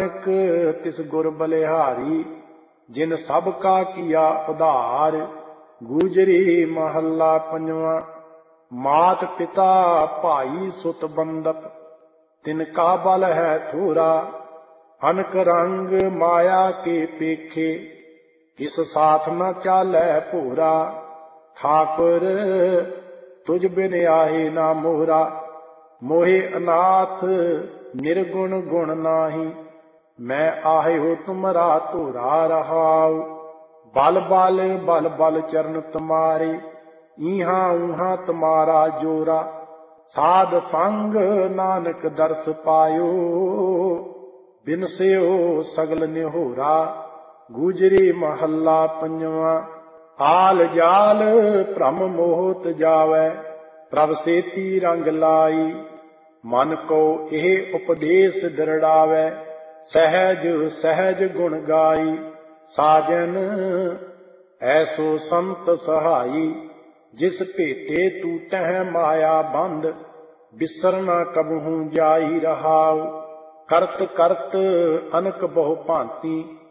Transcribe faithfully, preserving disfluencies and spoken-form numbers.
नानक तिस गुर बलिहारी, जिन सब का किया उधार। गूजरी महला पंजवा। मात पिता भाई सुत बंदप, तिनका बल है थोरा। अनक रंग माया के पेखे, किस साथ न चालै भोरा। ठाकुर तुझ बिन आहे ना मोरा, मोहे अनाथ निर्गुण गुण नाही। मैं आहे हो तुमरा तोरा रहाऊ। बल बल बल बल चरण तुम्हारे, इहाँ उहाँ तुम्हारा जोरा। साध संग नानक दर्श पायो, बिनस्यो सगल निहोरा। गूजरी महला पंजवा। आल जाल भ्रम मोहत जावै, प्रभ सेती रंग लाई। मन को एह उपदेश दृढ़ावै, सहज सहज गुण गाई। साजन ऐसो संत सहाई, जिस भेटे टूटह माया बंद। बिसर न कबहू जाई रहाऊ, करत करत अनक बहु भांति।